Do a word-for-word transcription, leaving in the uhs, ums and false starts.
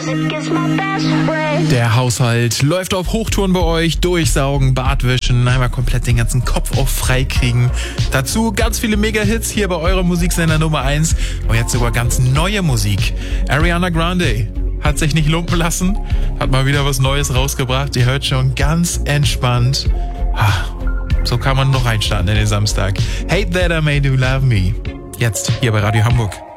Der Haushalt läuft auf Hochtouren bei euch. Durchsaugen, Bartwischen, einmal komplett den ganzen Kopf auf frei kriegen. Dazu ganz viele Mega-Hits hier bei eurem Musiksender Nummer eins. Und jetzt sogar ganz neue Musik. Ariana Grande hat sich nicht lumpen lassen, hat mal wieder was Neues rausgebracht. Ihr hört schon, ganz entspannt. So kann man noch reinstarten in den Samstag. Hate That I Made You Love Me. Jetzt hier bei Radio Hamburg.